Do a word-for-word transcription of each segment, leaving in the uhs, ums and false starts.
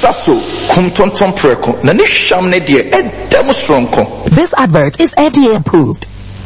Sasso, Kumtonton Preko, Nanisham Nedia, and Demostronko. This advert is F D A approved.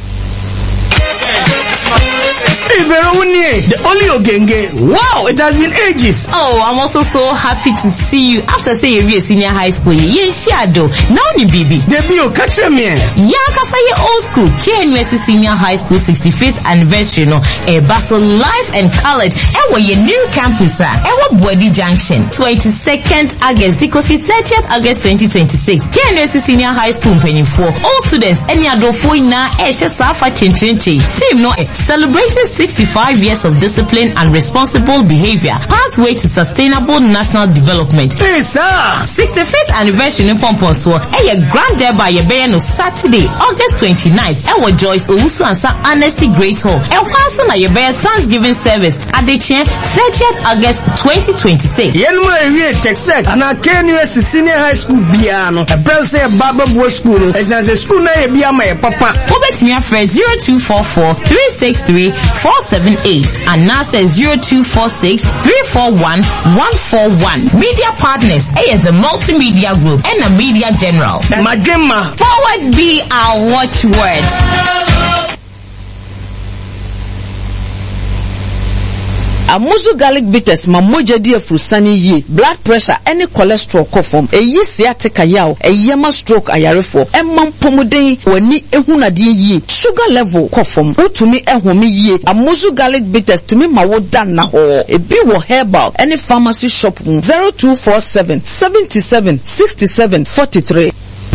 The only Ogenge. Wow, it has been ages. Oh, I'm also so happy to see you after say you senior high school. Yeah, shadow. Now ni baby. Debut, catch me. Yeah, kasa ye old school. K N U S Senior High School sixty-fifth anniversary no. E Basel live and colored. E wa ye new campus ah. E wa Bwedi Junction. twenty-second August. Zikosi thirtieth August twenty twenty-six. K N U S Senior High School twenty-four. All students any adofo ina e she safa chinchinchi. Same no celebrating sixty-five years of discipline and responsible behavior, pathway to sustainable national development. Hey, sir! sixty-fifth anniversary in Pomposwo, a grand day by no Saturday, August twenty-ninth, our Joyce Owusu and Sa Honesty Great Hall. And once on a Thanksgiving service at the Chair, thirtieth August twenty twenty-six. Yenwa Ewe Texas, and I K N U S Senior High School Biano, a Brelse Baba Boy School, as a school na Biama, papa. Obet me a friend zero two four four three six three four seven eight and now says zero two four six three four one one four one. Media partners, A is a multimedia group and a media general. Magema. Forward be our watchword. Amuzu garlic bitters ma moja di afrusani ye, blood pressure any cholesterol kofom, e yi sciatica yaw, e yema stroke ayarefo, e mampomuden wani ehuna di ye, sugar level kofom, utumi ehumi ye, Amuzu garlic bitters tumi mawo dan na ho, e bi wo herbal, any pharmacy shop zero two four seven seven seven six seven four three.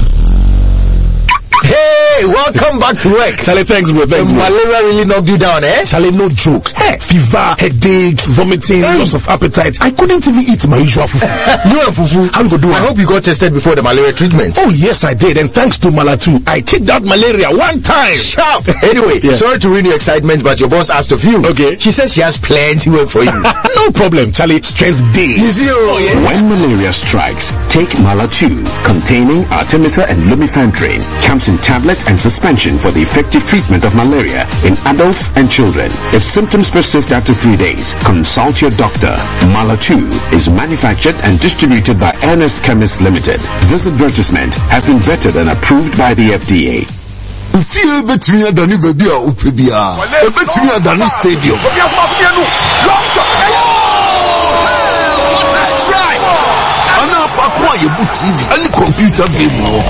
Hey, welcome back to work. Charlie, thanks, bro. Thanks, the bro. malaria really knocked you down, eh? Charlie, no joke. Hey, fever, headache, vomiting, hey. Loss of appetite. I couldn't even eat my usual fufu. You are fufu. How you go do it? I hope you got tested before the malaria treatment. Oh, yes, I did. And thanks to Malatu, I kicked out malaria one time. Sharp. Anyway, yeah. Sorry to ruin your excitement, but your boss asked of you. Okay. She says she has plenty work for you. No problem, Charlie. Strength day. Oh, yeah. When malaria strikes, take Malatu, containing Artemether and Lumefantrine. Comes in tablets and suspension for the effective treatment of malaria in adults and children. If symptoms persist after three days, consult your doctor. Malatu is manufactured and distributed by Ernest Chemists Limited. This advertisement has been vetted and approved by the F D A. Ufie betumi adani baby a upe bia. Ebetumi adani stadium. Ana fa kwa yebu T V and computer game wo.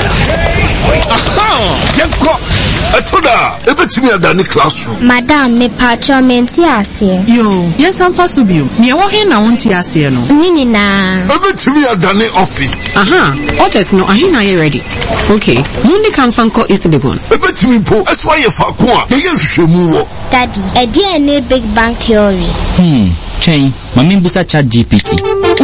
Aha! Yenko atoda ebetumi adani classroom. Madam me pacho menti ase. Yo, yes am fasubio. Me wo he na wonti ase no. Nini na. Ebetumi adani office. Aha, orders no ahina ye ready. Okay, mundi kan fanko is the gun. Ebetumi po eswa ye fa ko a ye hwehwemu wo. Daddy, e dey na big bang theory. Hmm, chain. Mami busa chat G P T.